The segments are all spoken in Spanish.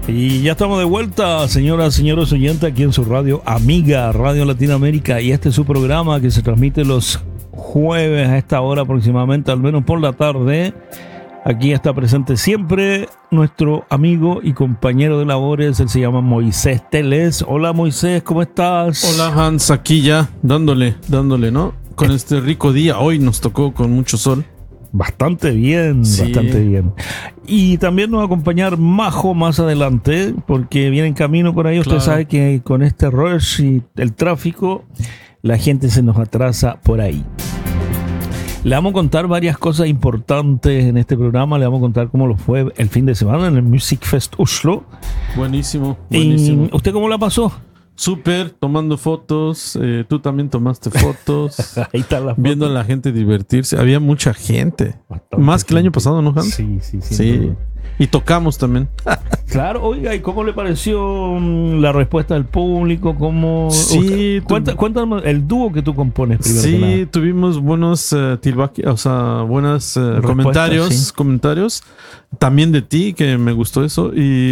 Y ya estamos de vuelta, señoras, señores oyentes, aquí en su radio amiga, Radio Latinoamérica. Y este es su programa que se transmite los jueves a esta hora aproximadamente, al menos por la tarde. Aquí está presente siempre nuestro amigo y compañero de labores, él se llama Moisés Teles. Hola Moisés, ¿cómo estás? Hola Hans, aquí ya, dándole, ¿no? Con este rico día, hoy nos tocó con mucho sol. Bastante bien, sí. Bastante bien. Y también nos va a acompañar Majo más adelante, porque viene en camino por ahí. Usted sabe que con este rush y el tráfico, la gente se nos atrasa por ahí. Le vamos a contar varias cosas importantes en este programa. Le vamos a contar cómo lo fue el fin de semana en el Music Fest Oslo. Buenísimo, buenísimo. ¿Y usted cómo la pasó? Súper, tomando fotos. Tú también tomaste fotos. Ahí está la foto. Viendo a la gente divertirse. Había mucha gente. Bastante más que el año pasado, ¿no, Hans? Sí. Y tocamos también. Claro, oiga, ¿y cómo le pareció la respuesta del público? ¿Cómo? Sí, cuéntanos el dúo que tú compones primero. Sí, tuvimos buenos buenos comentarios. También de ti, que me gustó eso.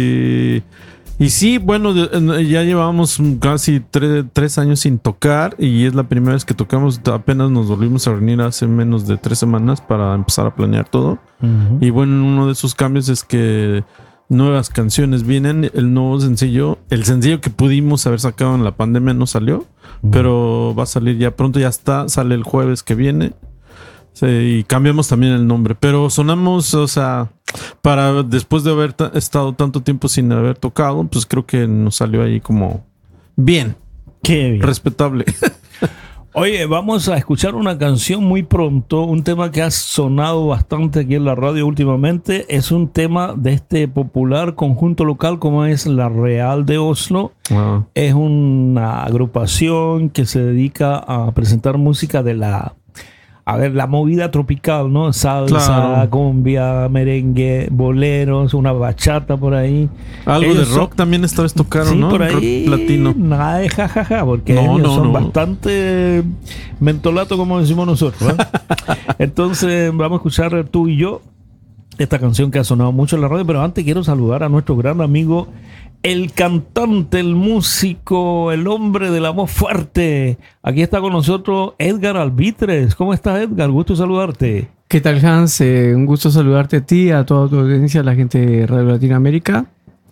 Y sí, bueno, ya llevábamos casi 3 años sin tocar y es la primera vez que tocamos. Apenas nos volvimos a reunir hace menos de 3 semanas para empezar a planear todo. Uh-huh. Y bueno, uno de esos cambios es que nuevas canciones vienen. El nuevo sencillo, el sencillo que pudimos haber sacado en la pandemia no salió, pero va a salir ya pronto, ya está, sale el jueves que viene. Sí, y cambiamos también el nombre, pero sonamos, o sea, para después de haber estado tanto tiempo sin haber tocado, pues creo que nos salió ahí como bien. Qué bien. Respetable. Oye, vamos a escuchar una canción muy pronto, un tema que ha sonado bastante aquí en la radio últimamente. Es un tema de este popular conjunto local como es La Real de Oslo. Wow. Es una agrupación que se dedica a presentar música de la movida tropical, ¿no? Salsa, claro. Cumbia, merengue, boleros, una bachata por ahí. Algo de rock también esta vez tocaron, sí, ¿no? Por ahí, rock latino. Nada de jajaja, porque ellos son bastante mentolato, como decimos nosotros, ¿eh? Entonces vamos a escuchar tú y yo esta canción que ha sonado mucho en la radio, pero antes quiero saludar a nuestro gran amigo, el cantante, el músico, el hombre de la voz fuerte. Aquí está con nosotros Edgar Albitres. ¿Cómo estás, Edgar? Gusto saludarte. ¿Qué tal, Hans? Un gusto saludarte a ti, a toda tu audiencia, a la gente de Radio Latinoamérica.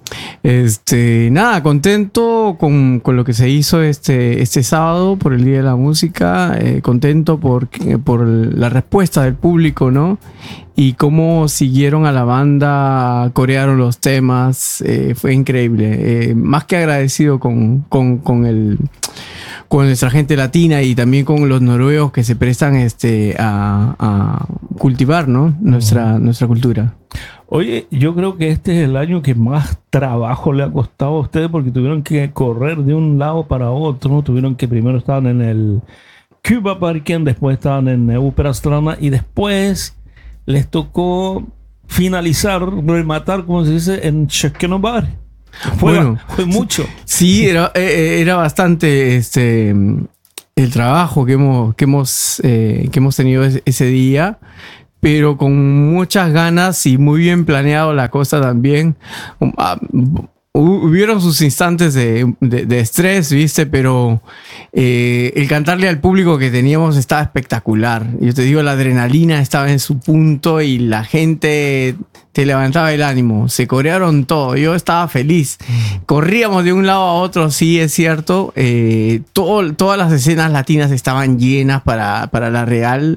Nada, contento con lo que se hizo este sábado por el Día de la Música, contento por la respuesta del público, ¿no? Y cómo siguieron a la banda, corearon los temas, fue increíble. Más que agradecido con nuestra gente latina y también con los noruegos que se prestan a cultivar, ¿no? nuestra cultura. Oye, yo creo que este es el año que más trabajo le ha costado a ustedes porque tuvieron que correr de un lado para otro, ¿no? Tuvieron que primero estaban en el Cuba Parken, después estaban en Ópera Strana y después les tocó finalizar, rematar, como se dice, en Kökenebar. Fue mucho. Sí, era bastante el trabajo que hemos tenido ese día, pero con muchas ganas y muy bien planeado la cosa también. Hubieron sus instantes de estrés, ¿viste? Pero el cantarle al público que teníamos estaba espectacular. Yo te digo, la adrenalina estaba en su punto y la gente te levantaba el ánimo. Se corearon todo. Yo estaba feliz. Corríamos de un lado a otro, sí, es cierto. Todas las escenas latinas estaban llenas para la Real.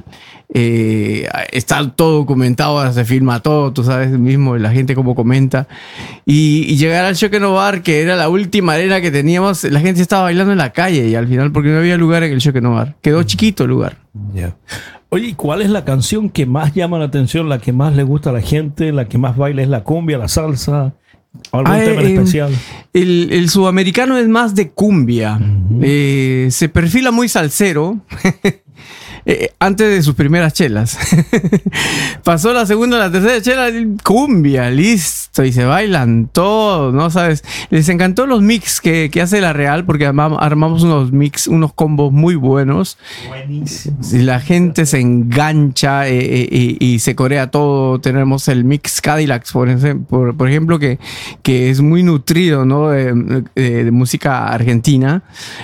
Está todo documentado, se filma todo, tú sabes mismo, la gente como comenta. Y llegar al Kökenebar, que era la última arena que teníamos, la gente estaba bailando en la calle y al final, porque no había lugar en el Kökenebar. Quedó chiquito el lugar. Yeah. Oye, ¿y cuál es la canción que más llama la atención, la que más le gusta a la gente, la que más baila? ¿Es la cumbia, la salsa? ¿Algún tema en especial? El sudamericano es más de cumbia. Uh-huh. Se perfila muy salsero. antes de sus primeras chelas. Pasó la segunda, la tercera chela, cumbia, listo, y se bailan todo, ¿no? ¿Sabes? Les encantó los mix que hace La Real, porque armamos unos mix, unos combos muy buenos. Buenísimo. Y la gente se engancha y se corea todo. Tenemos el mix Cadillacs, por ejemplo, que es muy nutrido, ¿no? De música argentina.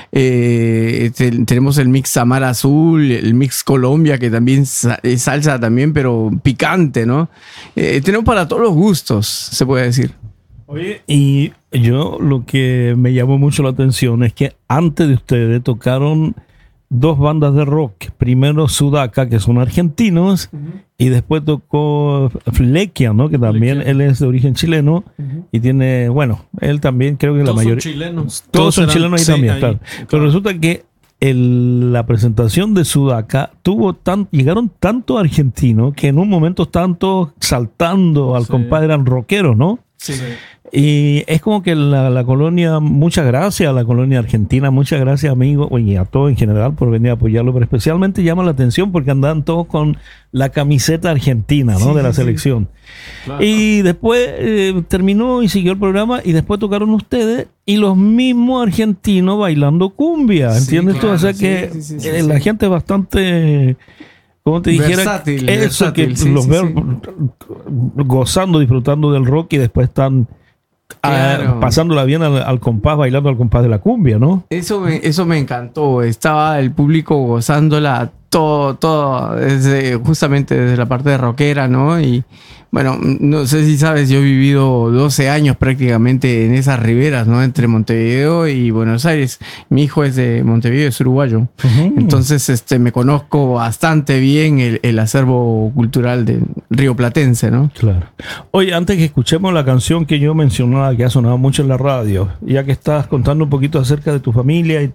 Tenemos el mix Samara Azul, el mix Colombia, que también es salsa también, pero picante, ¿no? Tenemos para todos los gustos, se puede decir. Oye, y yo lo que me llamó mucho la atención es que antes de ustedes tocaron dos bandas de rock. Primero Sudaca, que son argentinos, y después tocó Flequia, ¿no? Que también él es de origen chileno y tiene, bueno, él también creo que la mayoría... Chilenos. Todos son chilenos ahí sí, también, ahí, claro. Pero resulta que la presentación de Sudaca llegaron tanto argentinos que en un momento estaban todos saltando al compadre, eran rockeros, ¿no? Sí. Y es como que la colonia, muchas gracias a la colonia argentina, muchas gracias amigos, y a todos en general por venir a apoyarlo, pero especialmente llama la atención porque andaban todos con la camiseta argentina, ¿no? De la selección. Claro. Y después terminó y siguió el programa y después tocaron ustedes y los mismos argentinos bailando cumbia, ¿entiendes tú? O sea que la gente es bastante... Como te dijera, versátil, eso versátil, que los veo gozando, disfrutando del rock y después están pasándola bien al compás, bailando al compás de la cumbia, ¿no? Eso me encantó. Estaba el público gozándola todo justamente desde la parte de rockera, ¿no? Y bueno, no sé si sabes, yo he vivido 12 años prácticamente en esas riberas, ¿no? Entre Montevideo y Buenos Aires. Mi hijo es de Montevideo, es uruguayo. Entonces, me conozco bastante bien el acervo cultural del rioplatense, ¿no? Claro. Oye, antes que escuchemos la canción que yo mencionaba, que ha sonado mucho en la radio, ya que estás contando un poquito acerca de tu familia y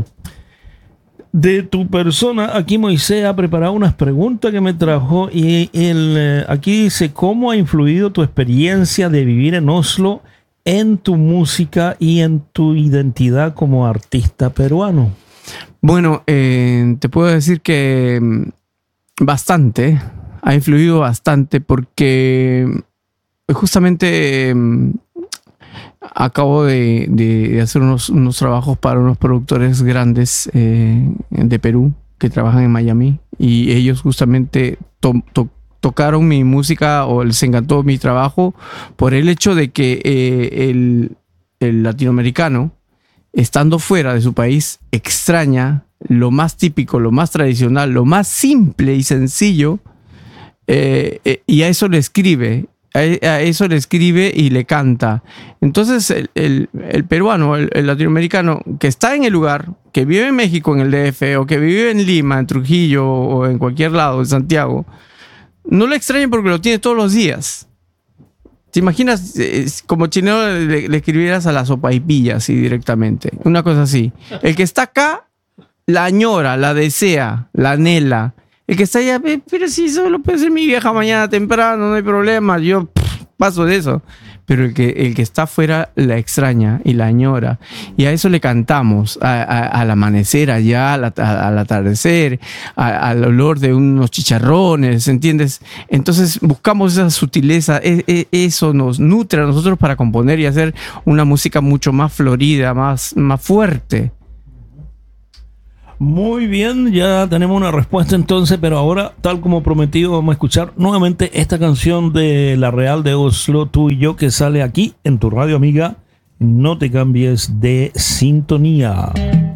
de tu persona, aquí Moisés ha preparado unas preguntas que me trajo y aquí dice, ¿cómo ha influido tu experiencia de vivir en Oslo en tu música y en tu identidad como artista peruano? Bueno, te puedo decir que bastante, ha influido bastante porque justamente... acabo de hacer unos trabajos para unos productores grandes de Perú que trabajan en Miami y ellos justamente tocaron mi música o les encantó mi trabajo por el hecho de que el latinoamericano, estando fuera de su país, extraña lo más típico, lo más tradicional, lo más simple y sencillo, y a eso le escribe. A eso le escribe y le canta. Entonces el peruano, el latinoamericano que está en el lugar, que vive en México, en el DF, o que vive en Lima, en Trujillo, o en cualquier lado, en Santiago, no le extraña porque lo tiene todos los días. ¿Te imaginas como chileno le escribieras a la sopaipilla así directamente? Una cosa así. El que está acá la añora, la desea, la anhela. El que está allá, pero si solo puede ser mi vieja mañana temprano, no hay problema, yo paso de eso. Pero el que está afuera la extraña y la añora. Y a eso le cantamos, al amanecer allá, al atardecer, al olor de unos chicharrones, ¿entiendes? Entonces buscamos esa sutileza, eso nos nutre a nosotros para componer y hacer una música mucho más florida, más fuerte. Muy bien, ya tenemos una respuesta entonces, pero ahora, tal como prometido, vamos a escuchar nuevamente esta canción de La Real de Oslo, Tú y Yo, que sale aquí en tu radio amiga. No te cambies de sintonía.